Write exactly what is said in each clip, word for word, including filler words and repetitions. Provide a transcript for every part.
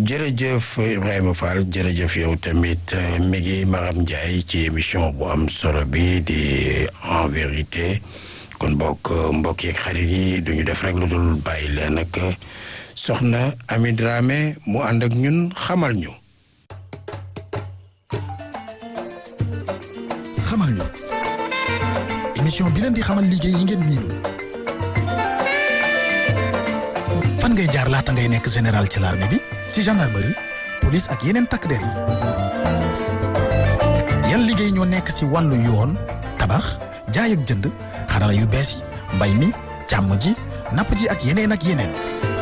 jërëjëf Ibrahima Fall jërëjëf yow tamit mi ngi Maram Ndiaye ci émission bu am solo bi di en vérité kon mbokk mbokk yeeg xarit yi duñu def rek lu dul bàyyi leen ak soxna Ami Dramé mu ànd ak ñun xamal ñu. xamal ñu émission bi leen di xamal liggéey yi ngeen miinul. fan ngay jaar laata ngay nekk général ci l'armée bi ci gendarmerie police ak yeneen takk der yi yan liggéey ñoo nekk ci wàllu yoon tabax jaay ak jënd xarala yu bees yi mbay mi càmm ji napp ji ak yeneen ak yeneen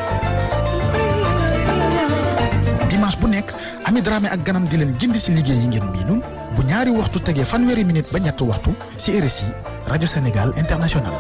dimanche bu nekk Ami Dramé ak ganam di leen gindi ci liggéey yi ngeen miinul bu ñaari waxtu tegee fanweeri minute ba ñetti waxtu ci R S I rajo Sénégal International.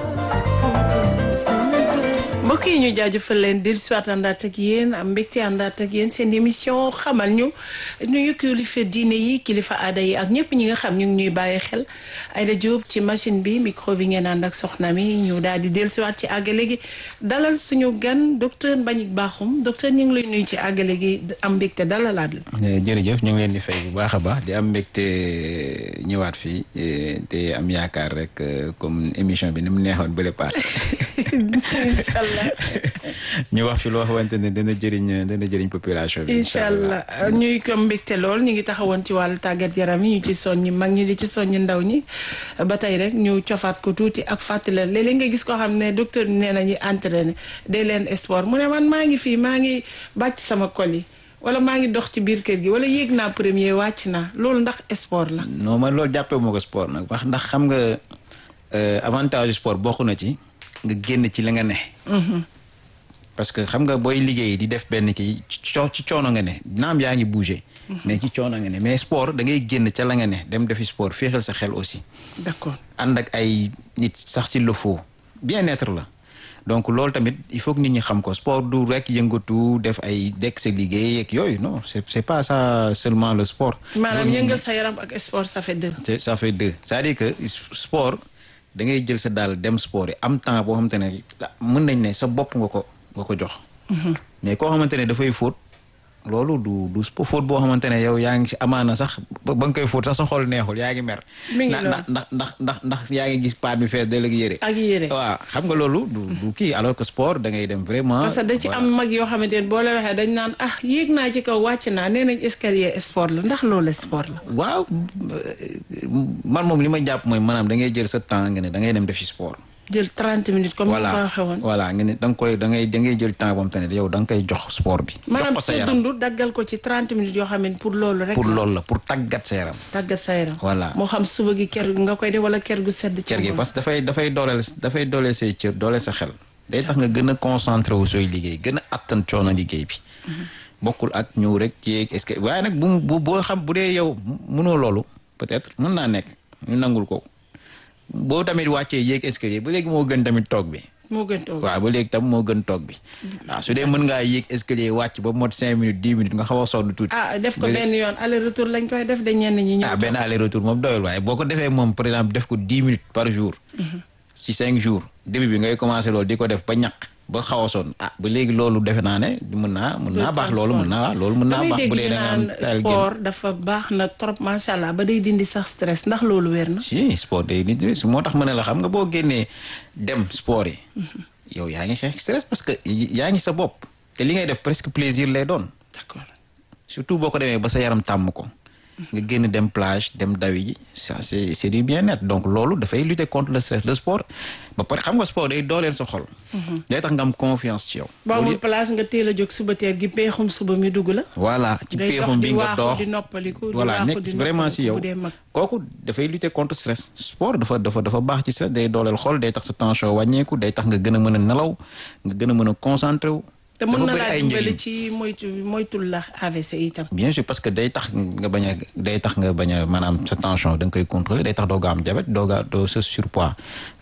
mbokk yi ñu jaajëfal leen di si waat àndaat ak yéen am mbégte àndaat ak yéen seen émission xamal ñu nuyu kilifa diine yi kilifa aada yi ak ñëpp ñi nga xam ñu ngi ñuy bàyyi xel Aïda Diop ci machine bi micro bi ngeen ànd ak soxna mi ñu daal di dellusiwaat ci àggale gi dalal suñu gan docteur Mbagnick Bakhoum docteur ñu ngi lay nuyu ci àggale gi am mbégte dalalaat la. jërëjëf ñu ngi leen di fay bu baax a baax di am mbégte ñëwaat fii te am yaakaar rek comme émission bi ni mu neexoon bële paase. incha allah ñu wax fi loo xamante ne dana jëriñ dana jëriñ population bi. incha allah ñuy ko mbégte lool ñu ngi taxawoon ci wàllu tàggat yaram yi ñu ci soññi mag ñi di ci soññi ndaw ñi ba tey rek ñu cofaat ko tuuti ak fàttali léeg-léeg nga gis koo xam ne docteur bi nee nañu entraîné day leen sport mu ne man maa ngi fii maa ngi bàcc sama col yi wala maa ngi dox ci biir kër gi wala yéeg naa premier wàcc naa loolu ndax sport la. non man loolu jàppee moo ko sport nag wax ndax xam nga avantage sport bokk na ci. nga génn ci la nga ne. parce que xam nga booy liggéey di def benn kii ci coono nga ne naam yaa ngi bouger. mais ci coono nga ne mais sport da ngay génn ca la nga ne dem defi sport féexal sa xel aussi. d'accord ànd ak ay nit sax s'il le faut bien-être la donc loolu tamit il faut que nit ñi xam ko sport du rek yëngatu def ay dekk sa liggéey ak yooyu non c'est c'est pas ça seulement le sport. maanaam yëngal sa yaram ak sport ça fait deux. ça fait deux c'est-à-dire que sport. da ngay jël sa daal dem sport yi am temps boo xamante ne mën nañ ne sa bopp nga ko nga ko jox. mais koo xamante ne dafay fóot loolu du du fóot boo xamante ne yow yaa ngi si amaana sax ba nga koy fóot sax sa xol neexul yaa ngi mer. mi ngi ndax ndax ndax ndax ndax yaa ngi gis paat bi fees de ak yére. ak yére waaw xam nga loolu du du kii alors que sport da ngay dem vraiment. parce que da ci am mag yoo xamante ne boo la waxee dañ naan ah yéeg naa ci kaw wàcc naa nee nañ escalier sport la ndax loolu sport la. waaw man moom li ma jàpp mooy maanaam da ngay jël sa temps nga ne da ngay dem def ci sport. jël trente minutes comme ni nga ko waxee woon. voilà nga ne da nga koy da ngay da ngay jël temps boobu tamit yow da nga koy jox sport bi. jox ko sa yaram maanaam sa dund daggal ko ci trente minutes yoo xam ne pour loolu rek. pour loolu la pour tàggat sa yaram. tàggat sa yaram. voilà moo xam suba gi ker nga koy def wala ker gu sedd. ker gi parce que dafay dafay dooleel dafay dooleel say cër dooleel sa xel. day tax nga gën a concentré wu sooy liggéey gën a attan coono liggéey bi. bokkul ak ñëw rek yeeg est-ce que waaye nag bu bu boo xam bu dee yow mënoo loolu peut-être mën naa nekk ñu nangul ko. boo tamit wàccee yéeg escalier ba léegi moo gën tamit toog bi. moo gën toog bi waaw ba léegi tam moo gën toog bi. waaw su dee mën ngaa yéeg escalier wàcc ba mot cinq minutes dix minutes nga xaw a sonn tuuti. ah def ko benn yoon aller retour lañ koy def de ñenn ñi ñëw. ah benn aller retour moom doyul waaye boo ko defee moom par exemple def ko dix minutes par jour. ci cinq jours début bi ngay commencer loolu di ko def ba ñaq ba xaw a sonn ah ba léegi loolu defe naa ne mën naa mën naa baax loolu mën naa loolu mën naa baax bu dee da nga am sport dafa baax na trop macha allah ba day dindi sax stress ndax loolu wér na. si sport day dindi moo tax ma ne la xam nga boo génnee dem sport yi. yow yaa ngi xeex stress parce que yaa ngi sa bopp te li ngay def presque plaisir lay doon. d'accord surtout boo ko demee ba sa yaram tàmm ko. nga génn dem plage dem dawi ji ça c'est c'est du bien-être donc loolu dafay lutter contre le stress le sport ba pare xam nga sport day dooleel sa xol. day tax nga am confiance ci yow. boo amul plage nga teel a jóg suba teel gi peexum suba mi dugg la. voilà ci peexum bi nga dox di noppaliku voilà nekk vraiment si yow kooku dafay lutter contre stress sport dafa dafa dafa baax ci sa day dooleel xol day tax sa tension wàññeeku day tax nga gën a mën a nelaw nga gën a mën a concentré wu. te mën na laa dimbali ci moytu moytul la A V C itam. bien sûr parce que day tax nga bañ a day tax nga bañ a maanaam sa tension da nga koy contrôler day tax doo gaaw am diabète doo gaaw doo sa surpoids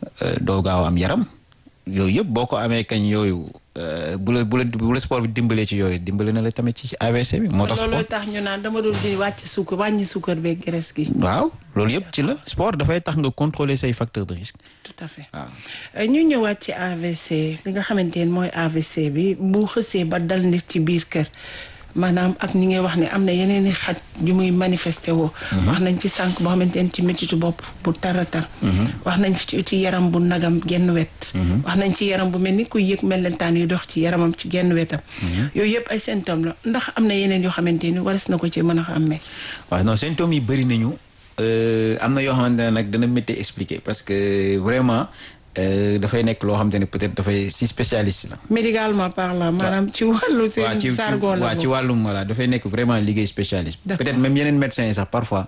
doo gaaw am yaram yooyu yëpp boo ko amee kañ yooyu bu la bu la bu la sport bi dimbalee ci yooyu dimbale na la tamit ci A V C bi. moo tax sport loolu tax ñu naan dama doon di wàcc suukar wàññi suukar beeg graisse gi. waaw loolu yëpp ci la sport dafay tax nga contrôler say facteurs de risque. tout à fait waaw. ñu ñëwaat ci A V C li nga xamante ne mooy A V C bi bu xësee ba dal nit ci biir kër maanaam ak ni ngay wax ne am na yeneen i xaj yu muy manifesté woo. wax nañ fi sànq boo xamante ne ci métitu bopp bu tara tar. wax nañ fi ci yaram bu nagam genn wet. wax nañ ci yaram bu mel ni kuy yëg mellentaan yu dox ci yaramam ci genn wetam. yooyu yëpp ay symptômes la ndax am na yeneen yoo xamante ni waras na ko ci mën a xàmmee. waaw non symptômes yi bëri nañu am na yoo xamante ne nag dana métti expliquer parce que vraiment. dafay nekk loo xamante ne peut-être dafay si spécialiste la. médicalement parlant maanaam ci wàllu seen jargon la waaw ci wàllum voilà dafay nekk vraiment liggéey spécialiste. peut-être même yeneen médecins yi sax parfois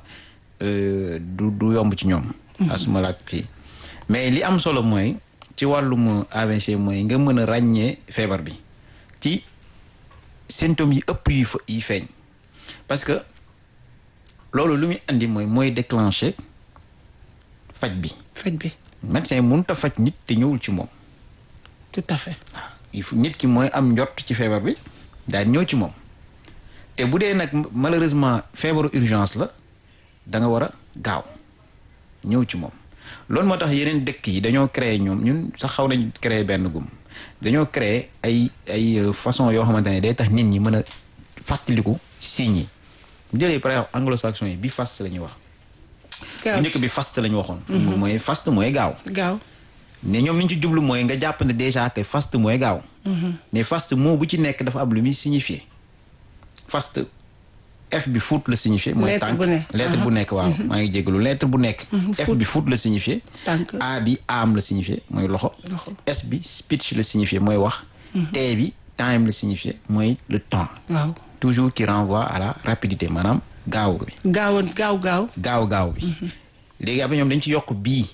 du du yomb ci ñoom. asuma la kii mais li am solo mooy ci wàllum A V C mooy nga mën a ràññee feebar bi ci symptômes yi ëpp yi fa yi feeñ parce que loolu lu muy andi mooy mooy déclencher faj bi. faj bi. médecin mënut a faj nit te ñëwul ci moom. tout à fait. il faut nit ki mooy am njort ci feebar bi daal ñëw ci moom te bu dee nag malheureusement feebaru urgence la da nga war a gaaw ñëw ci moom loolu moo tax yeneen dëkk yi dañoo créer ñoom ñun sax xaw nañ créer benn gum dañoo créer ay ay façon yoo xamante ne day tax nit ñi mën a fàttaliku signes yi bu jëlee par exemple anglo-saxon yi bi fast la ñuy wax. bu njëkk bi fast lañu waxoon. mooy fast mooy gaaw. gaaw ne ñoom li ñu ci jublu mooy nga jàpp ne déjà que fast mooy gaaw. mais fast moo bu ci nekk dafa am lu muy signifier fast F bi foot la signifier. mooy tànk lettre bu nekk waaw. maa ngi jégalu lettre bu nekk. F bi foot la signifier. tànk A bi arm la signifier mooy loxo. S bi speech la signifier mooy wax. T bi time la signifier mooy le temps. waaw toujours qui renvoie à la rapidité maanaam. gaaw bi gaaw gaaw gaaw. gaaw gaaw bi. léegi après ñoom dañ ci yokk bii.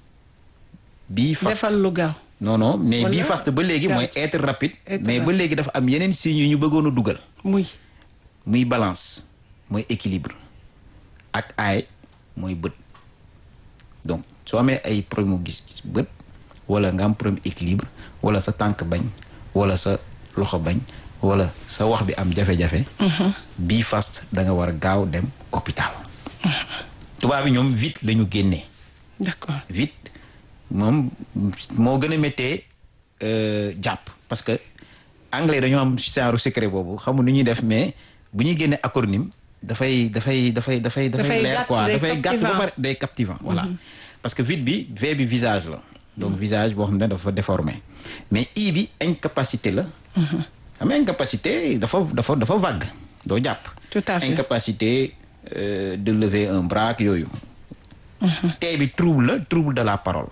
bii fast defal lu gaaw. non non mais bii fast ba léegi mooy être rapide. mais ba léegi dafa am yeneen signes yu ñu bëggoon a dugal. muy. muy balance mooy équilibre ak aay mooy bët donc soo amee ay problème gis bët wala nga am problème équilibre wala sa tànk bañ wala sa loxo bañ. wala sa wax bi am jafe-jafe. bii fast da nga war a gaaw dem hôpital. tubaab bi ñoom vite la ñu génnee. d'accord vite moom moo gën a méttee jàpp parce que anglais dañoo am genre secret boobu xamul nu ñuy def mais bu ñuy génnee acronyme dafay dafay dafay dafay. dafay leer quoi dafay gàtt ba pare day captivant. voilà parce que vite bi V bi visage la. donc visage boo xam ne dafa déformé mais I bi incapacité la. xam nga incapacité dafa dafa dafa vague doo jàpp. tout à fait incapacité euh, de lever un bras ak yooyu. T bi trouble la trouble de la parole.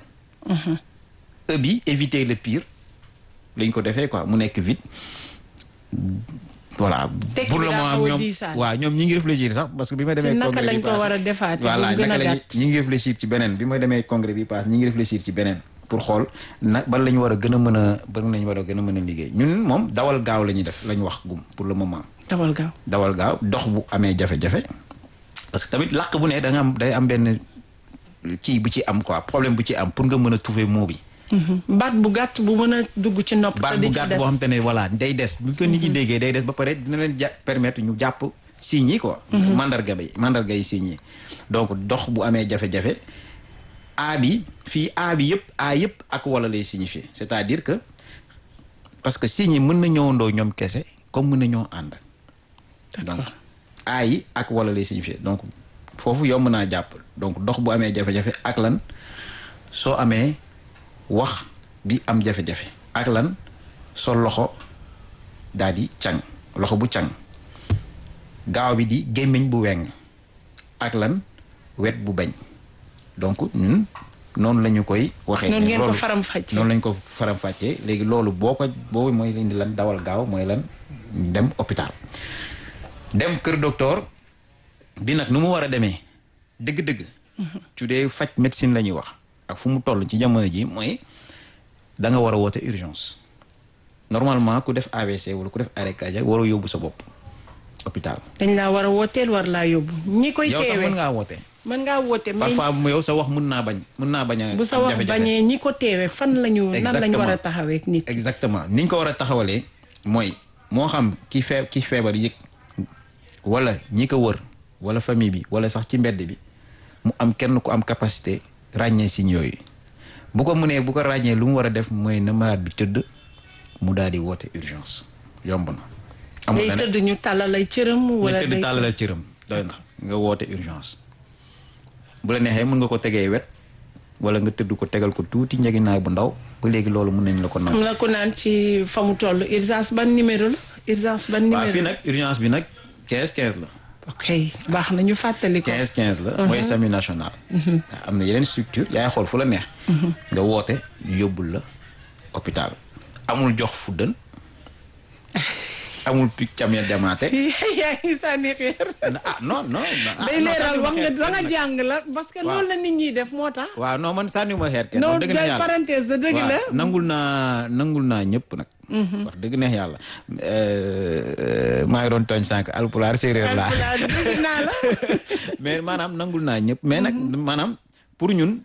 E bi éviter le pire lañ ko defee quoi mu nekk vite. voilà pour le moment ñoom waaw ñoom ñi ngi réfléchir sax parce que bi ma demee. congrès bi naka lañ ko war a defaatee voilà naka lañ ñi ngi réfléchir ci beneen bi ma demee congrès bi paase ñi ngi réfléchir ci beneen. pour xool nag ban la ñu war a gën a mën a ban la ñu war a gën a mën a liggéey ñun moom dawal gaaw la ñuy def la ñu wax gum pour le moment. dawal gaaw dawal gaaw dox bu amee jafe-jafe parce que tamit làkk bu ne da nga am day am benn kii bu ci am quoi problème bu ci am pour nga mën a trouver mot bi. baat bu gàtt bu mën a dugg ci nopp. baat bu gàtt boo xam te ne voilà day des bu ko nit ñi déggee day des ba pare dina leen ja permettre ñu jàpp signes yi quoi. mandarga bi mandarga yi signes yi donc dox bu amee jafe-jafe. A bi fii A bi yëpp A yëpp ak wala lay signifier c'est-à-dire que parce que signes yi mën na ñëwandoo ñoom kese comme mën na ñoo ànd. donc A yi ak wala lay signifier donc foofu yomb naa jàpp donc dox bu amee jafe-jafe ak lan soo amee wax bi am jafe-jafe ak lan soo loxo daal di càng loxo bu càng gaaw bi di gémmiñ bu weng ak lan wet bu bañ. donc ñun noonu la ñu koy waxee. noonu ngeen ko faram-fàccee noonu la ñu ko faram-fàccee léegi loolu boo ko boobu mooy indi lan dawal gaaw mooy lan dem hôpital. dem kër docteur bi nag nu mu war a demee dëgg-dëgg. su dee faj médecine la ñuy wax ak fu mu toll ci jamono ji mooy da nga war a woote urgence normalement ku def A V C wala ku def arrêt cardiaque waroo yóbbu sa bopp hôpital. dañ laa war a wooteel war laa yóbbu. ñi koy teewee yow sax mën ngaa woote. mën ngaa woote mais parfois yow sa wax mën naa bañ mën naa bañ a. bu sa wax bañee ñi ko teewee fan la ñu. nan la ñu war a taxawee ak nit. exactement ni ñu ko war a taxawalee mooy moo xam ki fee ki feebar yëg wala ñi ko wër wala famille bi wala sax ci mbedd bi mu am kenn ku am capacité ràññee signes yooyu bu ko mënee bu ko ràññee lu mu war a def mooy na malade bi tëdd mu daal di woote urgence yomb na amul day leneen tëdd ñu tàllalay cëram. wala day tëdd tàllalay cëram doy na nga woote urgence bu la neexee mën nga ko tegee wet wala nga tëdd ko tegal ko tuuti njëginaay bu ndaw ba léegi loolu mën nañ la ko naan. am na ko naan ci fa mu toll urgence ban numéro la urgence ban numéro. waaw fii nag urgence bi nag quinze quinze la. ok baax na ñu fàttali ko. quinze quinze la. mooy SAMU national. am na yeneen structure yaay xool fu la neex. nga woote ñu yóbbul la hôpital. amul jox fuddën amul pic cam ya jamaate. yaa ngi sànni xeer. ah non non. day leeral wax nga la nga jàng la parce que loolu la nit ñi def moo tax. waaw non man sànni ma xeer kenn. non dëgg neex yàlla parenthèse de dëgg la. nangul naa nangul naa ñëpp nag. wax dëgg neex yàlla. maa ngi doon tooñ sànq alpulaar séeréer laa. alpulaar dëgg naa la. mais maanaam nangul naa ñëpp mais nag maanaam pour ñun.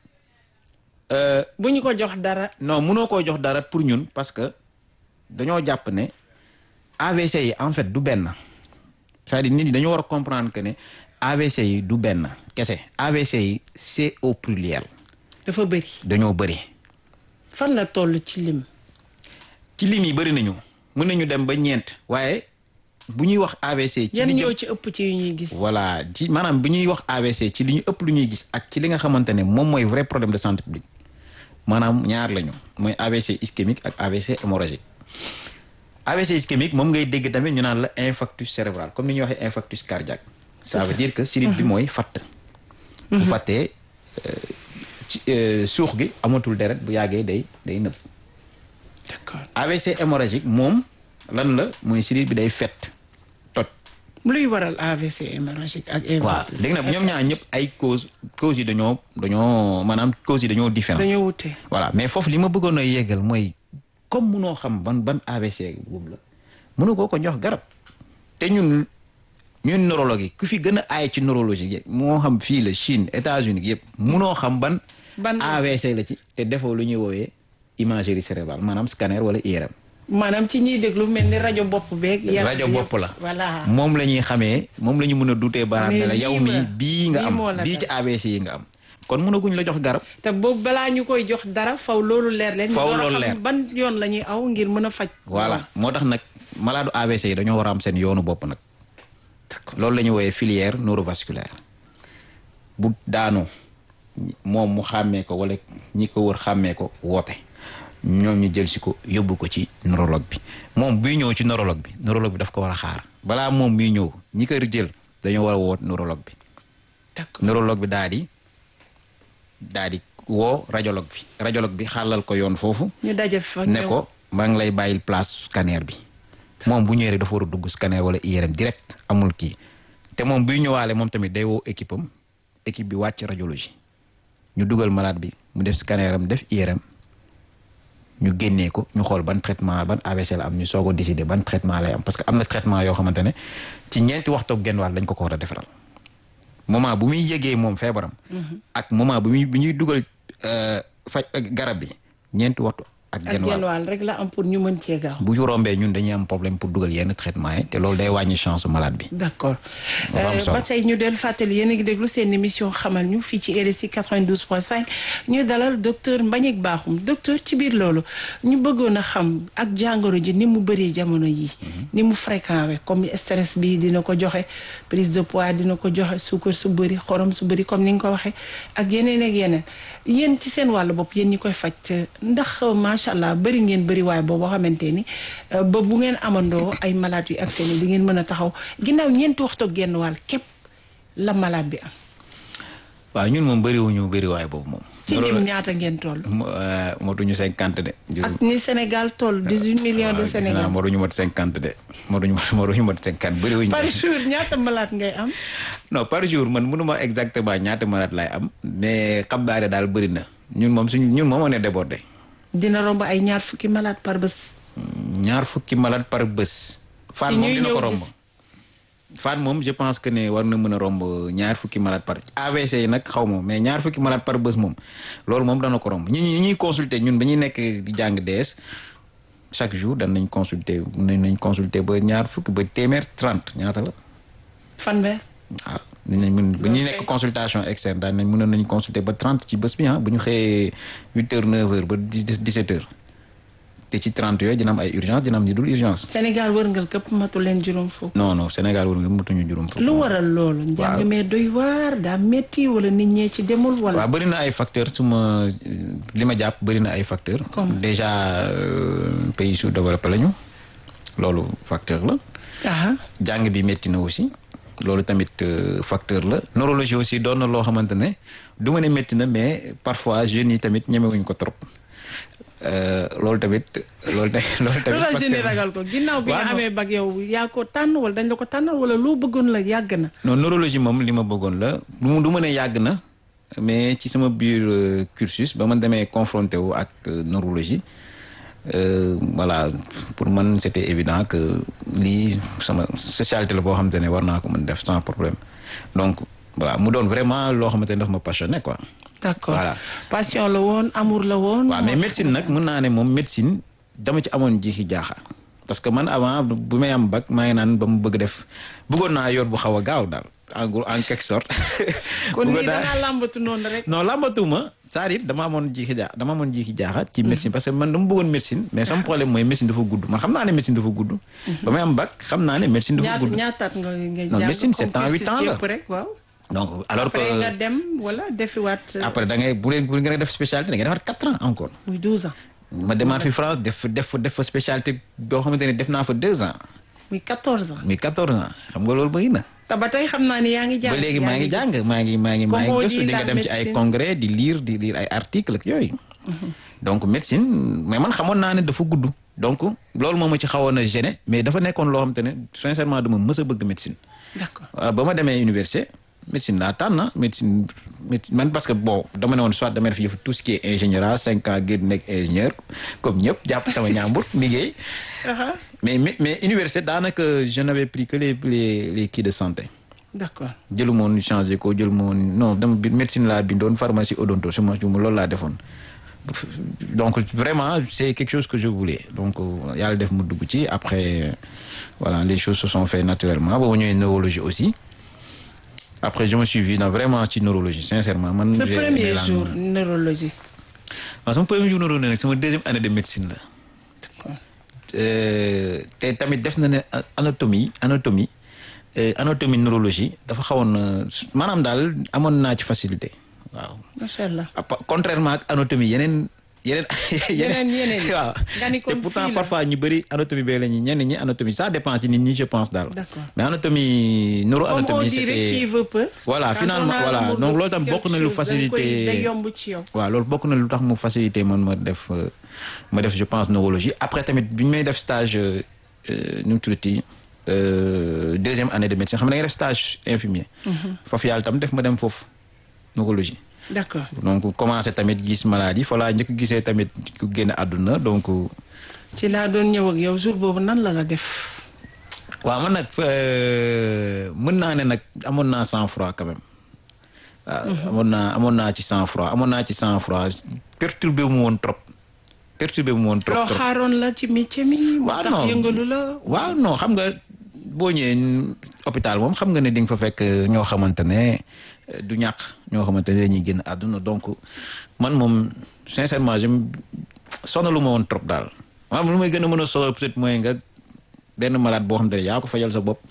bu ñu ko jox dara. non mënoo koo jox dara pour ñun parce que dañoo jàpp ne A V C yi en fait du benn c'est-à-dire nit ñi dañoo war a comprendre que ne A V C yi du benn kese A V C yi c'est au pluriel. dafa bëri. dañoo bëri. fan la toll ci lim. ci lim yi bëri nañu mën nañu dem ba ñeent waaye bu ñuy wax A V C. ci yan li ñoo ci ëpp ci yu ñuy gis. voilà ci maanaam bu ñuy wax A V C ci li ñu ëpp lu ñuy gis ak ci li nga xamante ne moom mooy vrai problème de santé publique maanaam ñaar lañu mooy A V C ischémique ak A V C hémorragique. A V C ischémique moom ngay dégg tamit ñu naan la infarctus cérébral comme ni ñuy waxee infarctus cardiaque. ça veut dire que sidit bi mooy fatt. bu fattee ci suux gi amatul deret bu yàggee day day nëb. d'accord A V C hémorragique moom lan la mooy sidit bi day fett toj. luy waral A V C hémorragique ak. waaw léegi nag ñoom ñaar ñëpp ay cause causes yi dañoo dañoo maanaam causes yi dañoo différent. dañoo wute. voilà mais foofu li ma bëggoon a yeggal mooy comme munoo xam ban ban A V C boobu la mënu koo ko jox garab te ñun ñun neurologue yi ku fi gën a aay ci neurologie yi moo xam fii la Chine États-Unis yëpp munoo xam ban. ban A V C la ci te defoo lu ñuy woowee imagerie cérébrale maanaam scanner wala I R M. maanaam ci ñiy déglu mel ni rajo bopp beeg. rajo bopp la voilà. moom la ñuy xamee moom la ñu mën a dutee baaraam ne la yow mi bii nga am bii ci A V C yi nga am. kon mënaguñ la jox garab. te boobu balaa ñu koy jox dara faw loolu leer leen. faw loolu leer ban yoon la ñuy aw ngir mën a faj. voilà moo tax nag malade A V C yi dañoo war a am seen yoonu bopp nag. d'accord loolu la ñuy woowee filière neurovasculaire bu daanoo moom mu xàmmee ko wala ñi ko wër xàmmee ko woote ñoom ñu jël si ko yóbbu ko ci neurologue bi moom buy ñëw ci neurologue bi neurologue bi daf ko war a xaar balaa moom muy ñëw ñi ko jël dañoo war a woot neurologue bi. d'accord neurologue bi daal di. daal di woo radiologue bi radiologue bi xàllal ko yoon foofu. ñu daje fa ne ko maa ngi lay bàyyil place scanner bi. moom bu ñëwee rek dafa war a dugg scanner wala I R M direct amul kii te moom buy ñëwaale moom tamit day woo équipe am équipe bi wàcc radiologie ñu dugal malade bi mu def scanner am def I R M ñu génnee ko ñu xool ban traitement ban A V C la am ñu soog a décider ban traitement lay am parce que am na traitement yoo xamante ne ci ñeenti waxtu ak genn wàll dañ ko ko war a defaral. moment bu muy yëgee moom feebaram. ak moment bu muy bu ñuy dugal faj garab bi ñeenti waxtu ak genn wàll rek la am pour ñu mën cee gaaw. bu ñu rombee ñun dañuy am problème pour dugal yenn traitement yi te loolu day wàññi chance malade bi. d'accord ba tey ñu del fàttali yéen a ngi déglu seen émission xamal ñu fii ci R S I quatre-vingt-douze point cinq ñu dalal docteur Mbagnick Bakhoum docteur ci biir loolu ñu bëggoon a xam ak jàngoro ji ni mu bëree jamono yi ni mu fréquent we comme stress bi dina ko joxe prise de poids dina ko joxe suukar su bëri xorom su bëri comme ni nga ko waxee ak yeneen ak yeneen yéen ci seen wàllu bopp yéen ñi koy faj ndax macha allah bëri ngeen bëri waaye boobu xamante ni ba bu ngeen amandoo ay malade yu ak seen di ngeen mën a taxaw ginnaaw ñeenti waxtu genn wàll képp la malade bi am. waaw ñun moom bëriwuñu bëri waaye boobu moom. ci lim ñaata ngeen toll. motuñu cinquante de. ak ni Sénégal toll dix-huit millions de Sénégal. waaw motuñu mot cinquante de motuñu motuñu mot cinquante bëriwuñu. par jour ñaata malade ngay am. non par jour man mënuma exactement ñaata malade laay am mais xam naa ne daal bëri na ñun moom suñu ñun moom moo ne débordé. dina romb ay ñaar fukki malade par bés. ñaar fukki malade par bés. Fan moom dina ko romb. Fan moom je pense que ne war na mën a romb ñaar fukki malade par A V C yi nag xaw ma mais ñaar fukki malade par bés moom loolu moom dana ko romb ñi ñi ñuy consulter ñun ba ñuy nekk di jàng D S chaque jour dan nañ consulter nañ nañ consulter ba ñaar fukki ba téeméer trente ñaata la. fanweer. waaw dinañ mën ba ñuy nekk consultation externe daan nañ mën nañ consulter ba trente ci bés bi ah bu ñu xëyee huit heures neuf heures ba dix-sept heures te ci trente yooyu dina am ay urgence dina am ñu dul urgence. Sénégal wërngal këpp matu leen juróom fukk. non non Sénégal wërngal matuñu juróom fukk. lu waral loolu. njàng mee doy waar daa métti wala nit ñee ci demul wala. waaw bëri na ay facteurs su ma li ma jàpp bëri na ay facteurs. comme déjà euh, pays sous-développé lañu loolu facteur la. ah jàng bi métti na aussi. loolu tamit euh, facteur la neurologie aussi doon na loo xamante ne du ma ne métti na mais parfois jeunes yi tamit ñemewuñ ko trop. loolu tamit loolu tamit loolu tamit. loolu jeunes yi ragal ko ginnaaw bi nga amee bag yow yaa ko tànn wala dañ la ko tànnal wala loo bëggoon la yàgg na. non neurologie moom li ma bëggoon la du du ma ne yàgg na mais ci sama biir cursus ba ma demee confronté wu ak neurologie voilà pour man c'était évident que lii sama spécialité la boo xamante ne war naa ko mën def sans problème donc voilà mu doon vraiment loo xamante ne daf ma passionné quoi. d'accord voilà passion la woon amour la woon. waaw mais médecine nag mën naa ne moom médecine dama ci amoon jiixi jaaxa parce que man avant bu may am bac maa ngi naan ba mu bëgg def bëggoon naa yoon bu xaw a gaaw daal en gros en quelque sorte. kon nii da ngaa làmbatu noonu rek. non làmbatuma c'est-à-dire dama amoon jiixi jaaxa dama amoon jiixi jaaxa ci médecine parce que man dama bëggoon médecine mais sama problème mooy médecine dafa gudd man xam naa ne médecine dafa gudd. ba may am bac xam naa ne médecine dafa gudd. ñaataat nga nga non médecine sept ans huit ans la rek waaw. donc alors que après nga dem wala defiwaat. après da ngay bu leen bu ngeen def spécialité da ngay defaat quatre ans encore. muy douze ans. ma demaat fi France def def def fa spécialité boo xamante ne def naa fa deux ans. muy quatorze ans. muy quatorze ans xam nga loolu bëri na. te ba tey xam naa ni yaa ngi jàng. ba léegi maa ngi jàng maa ngi maa ngi maa ngi gëstu di nga dem ci ay congrès di lire di lire ay articles ak yooyu. donc médecine mais man xamoon naa ne dafa gudd. donc loolu moo ma ci xawoon a gêné mais dafa nekkoon loo xamante ne sincèrement dama mës a bëgg médecine. d'accord ba ma demee université. médecine laa tànn médecine man parce que bon dama ne woon soit dama def yëfu tout ce qui est ingénieur à cinq ans génn nekk ingénieur comme ñëpp jàpp sama ñaambur liggéey. mais mais université daanaka je n'avais pris que les les les kii de santé. d'accord jëlu moon changé ko jëlu moon non dama médecine laa bindoon pharmacie odonto sama loolu laa defoon. donc vraiment c'est quelque chose que je voulais donc yàlla def mu dugg ci après voilà les choses se sont fait naturellement ba ma ñëwee neurologie aussi. après je me suis vu dans vraiment ci neurologie sincèrement man. sa premier jour neurologie. waaw sama premier jour neurologie nag sama deuxième année de médecine la. te tamit def na ne anatomie anatomie anatomie neurologie dafa xawoon maanaam daal amoon naa ci facilité waaw. macha allah. contrairement ak anatomie yeneen. yeneen yeneen yeneen waaw te pourtant parfois ñu bëri anatomie bee la ñuy ñenn ñi anatomie ça dépend ci nit ñi je pense daal. d'accord mais anatomie neuroanatomie c'était qui veut peu. voilà finalement voilà donc loolu tam bokk na lu facilité day yomb ci yow. waaw loolu bokk na lu tax mu facilité man ma def ma def je pense neurologie après tamit bi ñu may def stage nu mu tuddati deuxième année de médecine xam nga da ngay def stage infirmier. foofu yàlla tam def ma dem foofu neurologie. d'accord donc commencé tamit gis maladie fa laa njëkk gisee tamit ku génn àdduna donc. ci laa doon ñëw ak yow jour boobu nan la la def. waaw man nag mën naa ne nag amoon naa sang froid quand même. waaw amoon naa amoon naa ci sang froid amoon naa ci sang froid perturbé mu woon trop. perturbé mu woon trop trop loo xaaroon la ci métier mi. waaw tax yëngalu la. waaw non xam nga boo ñëwee hôpital moom xam nga ne di nga fa fekk ñoo xamante ne. du ñàkk ñoo xamante ne dañuy génn àdduna donc man moom sincèrement je sonalu ma woon trop daal maanaam lu may gën a mën a sonal peut-être mooy nga benn malade boo xamante ne yaa ko fajal sa bopp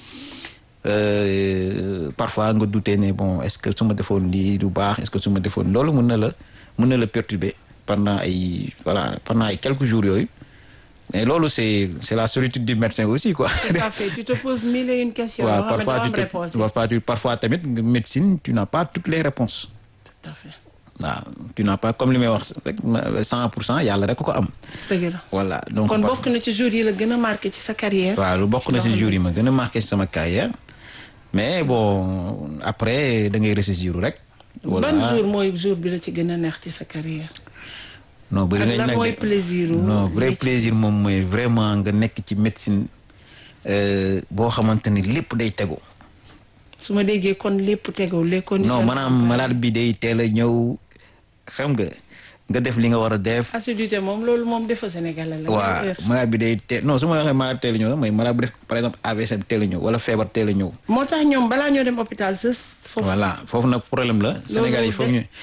parfois nga douter ne bon est-ce que su ma defoon lii du baax est-ce que su ma defoon loolu mën na la mën na la perturber pendant ay voilà pendant ay quelques jours yooyu mais loolu c'est c'est la solitude du médecin aussi quoi. tout à fait tu te poses mille et une questions. waaw parfois tu te parfois tu parfois tamit médecine tu n'as pas toutes les réponses. tout à fait. waaw tu n'as pas comme li may wax rek cent pour cent yàlla rek ko am. dëgg la voilà donc. kon bokk na ci jours yi la gën a marqué ci sa carrière. waaw lu bokk na ci jours yi ma gën a marqué ci sama carrière mais bon après da ngay ressaisir rek. voilà ban jour mooy jour bi la ci gën a neex ci sa carrière. non bëri nañ nag lan mooy plaisir. non vrai plaisir moom mooy vraiment nga nekk ci médecine boo xamante ni lépp day tegu. su ma déggee kon lépp tegu les conditions. non maanaam malade bi day teel a ñëw xam nga nga def li nga war a def. assiduité moom loolu moom defa Sénégal la. waaw malade bi day teel non su ma waxee malade teel a ñëw mooy malade bu def par exemple A V C teel a ñëw wala feebar teel a ñëw. moo tax ñoom balaa ñoo dem hôpital sës. foofu voilà foofu nag problème la. Sénégal yi foog ñu.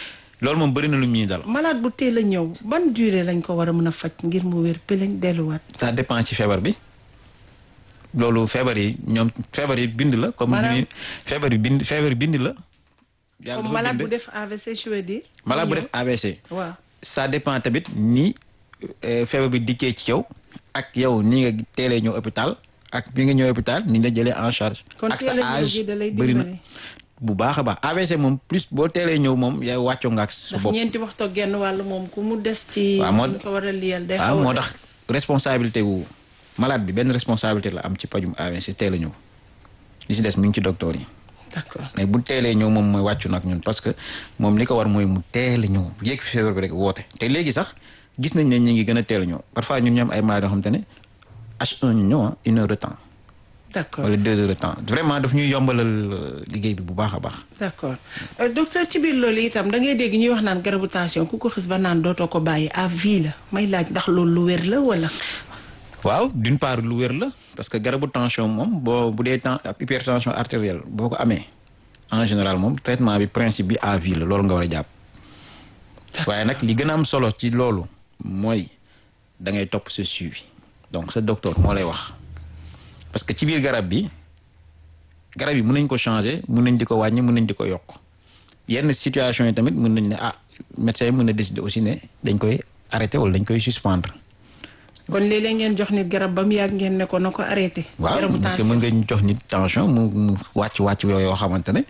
loolu moom bëri na lu ñuy dal. malade bu teel a ñëw ban durée lañ ko war a mën a faj ngir mu wér pëleñ delluwaat. ça dépend ci feebar bi loolu feebar yi ñoom feebar yi bind la. comme ni feebar yi bind feebar yi bind la. yàlla comme malade bu def A V C je veux dire. malade bu def A V C. waaw ça dépend tamit ni feebar bi dikkee ci yow ak yow ni nga teelee ñëw hôpital ak bi nga ñëw hôpital ni nga jëlee en charge. ak sa âge bëri na bu baax a baax A V C moom plus boo teelee ñëw moom yaay wàccoo nga ak sa bopp. ndax ñeenti waxtu genn wàll moom ku mu des ci. waaw moo ko war a liyal day waaw moo tax responsabilité wu malade bi benn responsabilité la am ci pajum A V C teel a ñëw li si des mi ngi ci docteur yi. d'accord mais bu teelee ñëw moom mooy wàccu nag ñun parce que moom li ko war mooy mu teel a ñëw yéeg feebar bi rek woote te léegi sax gis nañ ne ñu ngi gën a teel a ñëw parfois ñun ñoom ay malades yoo xam te ne H un ñu ñëw une heure de temps. d'accord wala deux heures de temps vraiment daf ñuy yombalal liggéey bi bu baax a baax. d'accord docteur ci biir loolu itam da ngay dégg ñuy wax naan garabu tension ku ko xis ba naan dootoo ko bàyyi à vie la may laaj ndax loolu lu wér la wala. waaw d'une part lu wér la parce que garabu tension moom boo bu dee temps hypertension artérielle boo ko amee en général moom traitement bi principe bi à vie la loolu nga war a jàpp. waaye nag li gën a am solo ci loolu mooy da ngay topp sa suivi donc sa docteur moo lay wax. parce que ci biir garab bi garab yi mën nañ ko changer mën nañ di ko wàññi mën nañ di ko yokk yenn situation yi tamit mën nañ ne ah médecin yi mën na décider aussi ne dañ koy arrêter wala dañ koy suspendre. kon léeg-léeg ngeen jox nit garab ba mu yàgg ngeen ne ko na ko arrêter. waaw parce que mën nga jox nit tension mu mu wàcc wàcc yoo xamante ne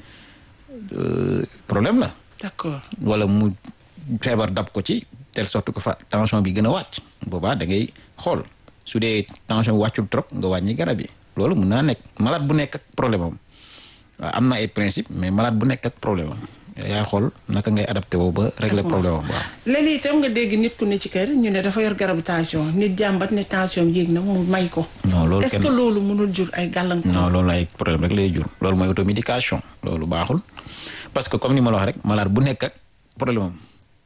problème la. d'accord wala mu feebar dab ko ci telle sorte que fa tension bi gën a wàcc boobaa da ngay xool. su dee tension wàccul trop nga wàññi garab yi loolu mun naa nekk malade bu nekk ak problème am waaw am na ay principe mais malade bu nekk ak problème am yaa xool naka ngay adapté woo ba régler problème am waaw. léegi itam nga dégg nit ku ne ci kër ñu ne dafa yor garabu tension nit jàmbat ne tension yéeg na mu may ko. non loolu est-ce que loolu mënul jur ay gàllankoor. non loolu ay problème rek lay jur loolu mooy automédication loolu baaxul parce que comme ni ma la wax rek malade bu nekk ak problème am.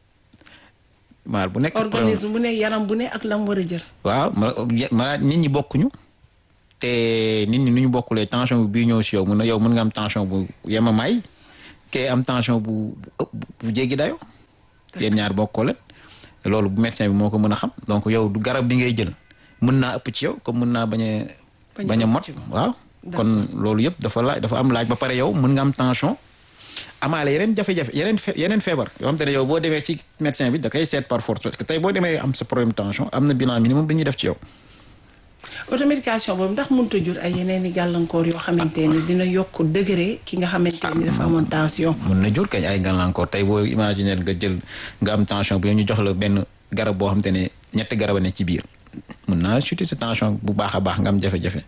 malade bu nekk organisme bu ne yaram bu ne ak lam war a jël. waaw malade nit ñi bokkuñu te nit ñi nu ñu bokkulee tension bii ñëw si yow mun na yow mën nga am tension bu yemamaay kee am tension bu ëpp bu jéggi dayo yéen ñaar bokkoo leen loolu bu médecin bi moo ko mën a xam donc yow du garab bi ngay jël mën naa ëpp ci yow comme mën naa bañ a bañ a mot waaw kon loolu yëpp dafa laaj dafa am laaj ba pare yow mën nga am tension amaale yeneen jafe-jafe yeneen yeneen feebar yoo xam te ne yow boo demee ci médecin bi da koy seet par force parce que tey boo demee am sa problème tension am na bilan minimum bi ñuy def ci yow. automédication boobu ndax mënut a jur ay yeneen i gàllankoor yoo xamante ne dina yokk degré ki nga xamante ni dafa amoon tension. mun na jur kañ ay gàllankoor tey boo imaginer nga jël nga am tension bu ñu jox la benn garab boo xam te ne ñetti garab a ne ci biir mun naa chuter sa tension bu baax a baax nga am jafe-jafe.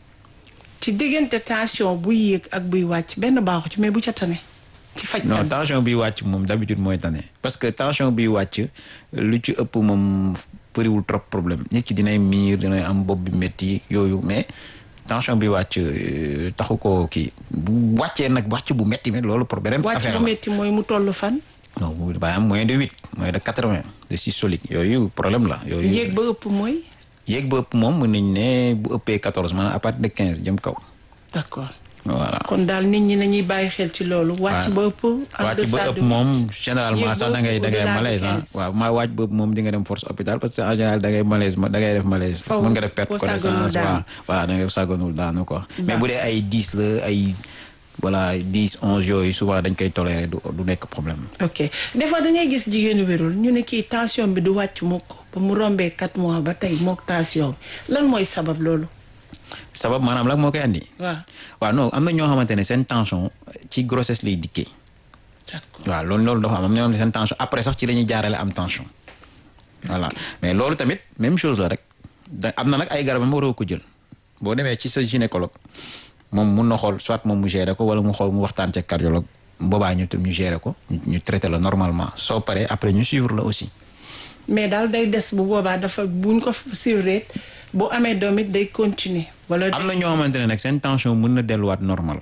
ci diggante tension buy yéeg ak buy wàcc benn baaxu ci mais bu ca tane. ci faj non tension biy wàcc moom d'habitude mooy tane parce que tension biy wàcc lu ci ëpp moom bëriwul trop problème nit ki dinay miir dinay am bopp bi métti yooyu mais tension biy wàcc taxu ko kii bu wàccee nag wàcc bu métti mais loolu pour beneen affaire la wàcc bu métti mooy mu toll fan. non mu ba am moins de huit moins de quatre-vingts de systolique yooyu problème la. yooyu yéeg ba ëpp mooy. yéeg ba ëpp moom mën nañ ne bu ëppee quatorze maanaam à partir de quinze jëm kaw. d'accord. voilà kon daal nit ñi nañuy bàyyi xel ci loolu. wàcc ba ëpp wàcc ba ëpp moom généralement sax da ngay da ngay malaise ah waaw maa wàcc ba ëpp moom di nga dem force hôpital parce que en général da ngay malaise da ngay def malaise. mën nga def perte connaissance waaw waaw da ngay sàgganul daanu quoi. mais bu dee ay dix la ay voilà dix onze yooyu souvent dañ koy tolérer du du nekk problème. ok des fois da ngay gis jigéenu wérul ñu ne kii tension bi du wàcc mukk ba mu rombee quatre mois ba tey mook tension bi lan mooy sabab loolu. sabab maanaam la moo koy andi. waaw waaw non am na ñoo xamante ne seen tension ci grossesse lay dikkee. waaw loolu loolu dafa am am na ñoo xam ne seen tension après sax ci la ñuy jaarale am tension. voilà mais loolu tamit même chose la rek da am na nag ay garab ma waroo ko jël boo demee ci sa gynécologue moom mun na xool soit moom mu gérer ko wala mu xool mu waxtaan ci cardiologue boobaa ñu tam ñu gérer ko ñu traité la normalement soo paree après ñu suivre la aussi. mais daal day des bu boobaa dafa buñ ko suivre bu amee doom it day continuer. wala am na ñoo xamante ne nag seen tension mën na delluwaat normal.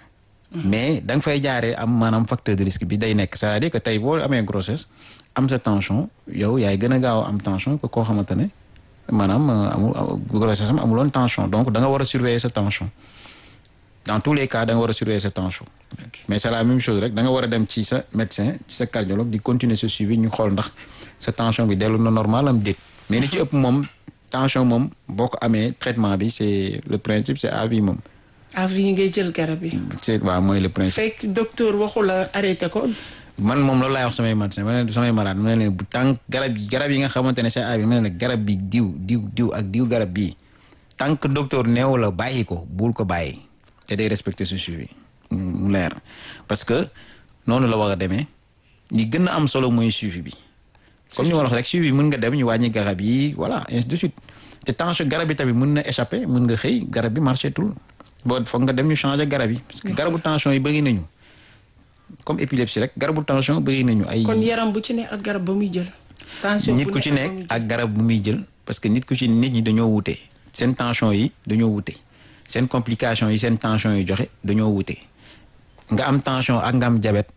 mais da nga fay jaaree am maanaam facteur de risque bi day nekk c'est-à-dire que tey boo amee grossesse am sa tension yow yaay gën a gaaw am tension que koo xamante ne maanaam amul grossesse am amuloon tension donc da nga war a surveiller sa tension. dans tous les cas da nga war a surveiller sa tension. mais c'est la même chose rek da nga war a dem ci sa médecin ci sa cardiologue di continuer ce suivi ñu xool ndax sa tension bi dellu na normal am déet. mais ni ci ëpp moom tension moom boo ko amee traitement bi c'est le principe c'est à vie moom. à vie ngay jël garab yi. c'est waaw mooy le principe. fekk docteur waxu la arrêté ko. man moom loolu laay wax samay médecin ma ne samay malade ma ne leen bu tànk garab yi garab yi nga xamante ne c'est à vie ma ne leen garab bi diw diw diw ak diw garab bii tant que docteur neew la bàyyi ko bul ko bàyyi te day respecter ce suivi mu leer parce que noonu la war a demee li gën a am solo mooy suivi bi comme ni ma la wax rek suivi bi mën nga dem ñu wàññi garab yi voilà ainsi de suite te tension garab yi tamit mën na échapper mën nga xëy garab bi marché tul boo foog nga dem ñu changer garab yi parce que garabu tension yi bëri nañu comme épilepsie rek garabu tension bëri nañu ay. kon yaram bu ci ne ak garab ba muy jël. tension nit ku ci nekk ak garab bu muy jël parce que nit ku ci nit ñi dañoo wute seen tension yi dañoo wute seen complication yi seen tension yi joxe dañoo wute nga am tension ak nga am diabète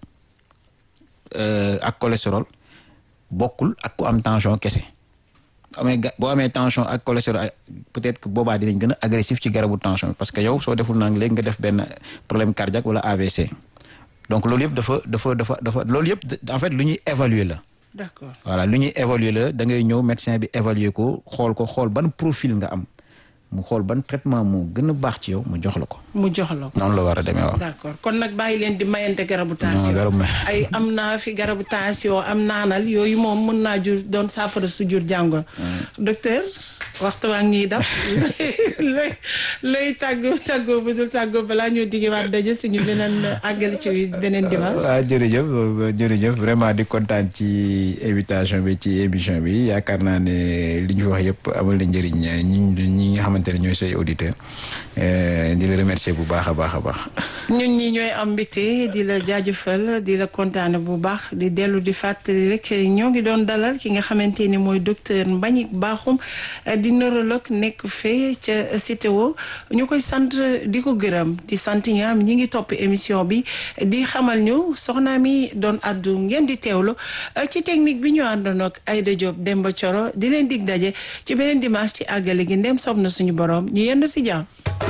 ak cholestérol bokkul ak ku am tension kese amee ga boo amee tension ak cholestérol peut-être que boobaa dinañ gën a agressif ci garabu tension parce que yow soo deful nang léegi nga def benn problème cardiaque wala A V C donc loolu yëpp dafa dafa dafa dafa loolu yëpp en fait lu ñuy évaluer la. d'accord voilà lu ñuy évaluer la da ngay ñëw médecin bi évaluer ko xool ko xool ban profil nga am mu xool ban traitement moo gën a baax ci yow mu jox la ko. mu jox la ko noonu la war a demee waaw. d'accord kon nag bàyyi leen di mayante garabu non tension. garabu may. ay am naa fi garabu tension am naanal yooyu moom mën naa jur doon saafara su jur jàngoro. docteur waxtu waa ngi daf lay lay tàggoo tàggoo bu dul tàggoo balaa ñoo diggewaat daje suñu beneen àggali ci beneen dimanche. waaw jërëjëf jërëjëf vraiment di kontaan ci invitation bi ci émission bi yaakaar naa ne li ñu wax yëpp amal na njëriñ ñi ñi nga xamante ne ñooy say auditeurs di la remercier bu baax a baax a baax. ñun ñi ñooy am mbégte di la jaajëfal di la kontaane bu baax di dellu di fàttali rek ñoo ngi doon dalal ki nga xamante ni mooy docteur Mbagnick Bakhoum di neurologue nekk fee ca C T O ñu koy sant di ko gërëm di sant ñaam ñi ngi topp émission bi di xamal ñu soxna mi doon addu ngeen di teewlu ci technique bi ñu àndoon ak Aïda Diop Demba Thioro di leen dig daje ci beneen dimanche ci àggale gi ndem soob na suñu borom ñu yendu si jàmm.